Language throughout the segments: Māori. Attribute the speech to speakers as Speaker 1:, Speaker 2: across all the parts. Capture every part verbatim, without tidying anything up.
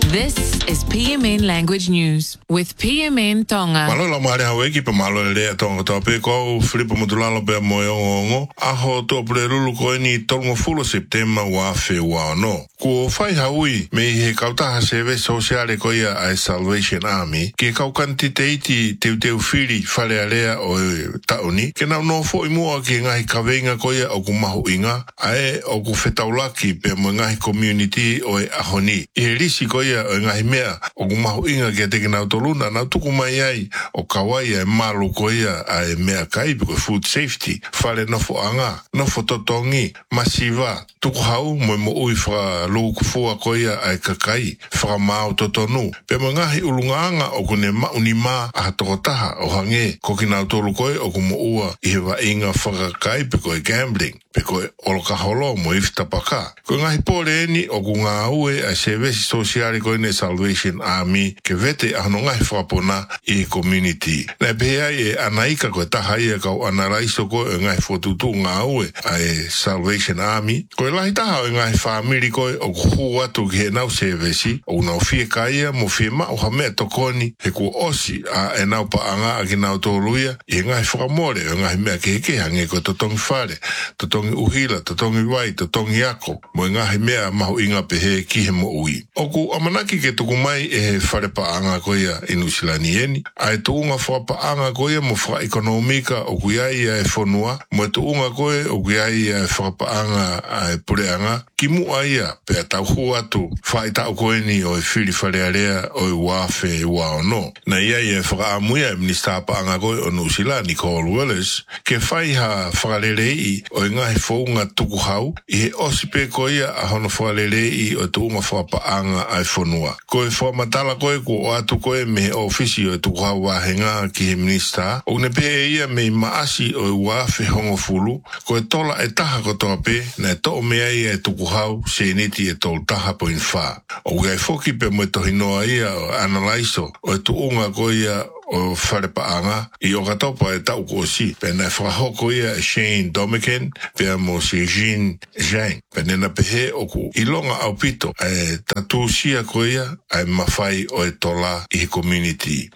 Speaker 1: This is P M N Language News with P M N Tonga.
Speaker 2: Malo la mare hawe ki pa malo le tonga to pe ko flipa motulalo pe moyo aho to prelulu ko ni tongo fulo September wa fe wa no. Ko fai haui me he kauta ha seve sociale ko ia a Salvation Army ke kau kantiteiti te te fili fale alea o tauni ke na no fo mo ki ngai kavenga ko ia o kumahu inga ai o ku fetaulaki pe mo ngai community o ahoni e risi ko ia ngai mea o kumahu inga ke te kina toluna na tuku mai ai o kawaia e malu ko ia ai mea kai ko food safety fale no fo anga no fo totongi masiva tuku hau mo mo ui fra lo ku fo ko ia ai kakai fra mau totonu pe mo ngai ulunganga o kune ma unima a tokotaha o hange ko kina tolu ko o kumo ua i wa inga fra kai pe ko gambling pe ko o ka holo mo ifta paka ko ngai pole ni o kunga ue a service social ko ne Salvation Army ke vete ano ngai frapona i community na bea e anaika ko tahai ka analaiso ko ngai fotutu nga ue a Salvation Army ko lai ta ngai family ko o hua tu ke na service o na fie kai mo fie ma o hame to koni he ko osi a na pa anga ki na to luia e ngai framore ngai me ke ke hange ko to tong fare to tong uhila to tong wai to tong yako mo ngai me ma inga pe he ki he mo ui o ku amanaki ke tuku mai e fare pa anga ko ia inusilani eni ai tu unga fa pa anga ko ia mo fra economica o ku ia e fonua mo tu unga ko o ku ia e fa pa anga ai pure anga ki mu aia pe ta hua tu fa ta ko ni o fili fare area o wa fe wa no na ia e fra muia minister pa anga ko o nusilani ko Wallace ke fai ha fra lelei o nga he fo nga tuku hau e osipe ko ia a hono fra lelei o tu unga fa pa anga ai fonua ko e fo matala ko e ko atu ko e me ofisi o tu hau wa henga ki minister o ne pe ia me maasi o wa fe hongo fulu ko e tola e taha ko to pe na to me ai e tuku hau se niti e tol taha po infa o ga foki pe mo to hino ia analyze o tu unga ko ia o fare pa anga i o katopa e tau ko si pe na fra hoko ia Shane Domican pe mo si Jean Jean pe na pehe o ku ilonga au pito e tatu sia ko ia ai mafai o e tola i community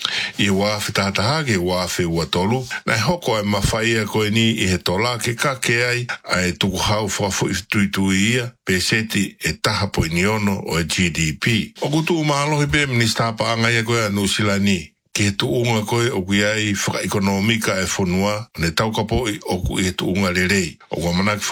Speaker 2: i wafe tatahage wafe watolu na hoko e mawhaia koe ni i he tola ke ka ke ai ai tuku hau whafo i tuitui ia pe seti e taha po ni ono o e G D P o kutu umalohi pe minister pa anga ia koe anu silani ke tu unga koe o kuiai whaka ekonomika e whanua ne tau kapo o ku e tu unga lerei o kwa manak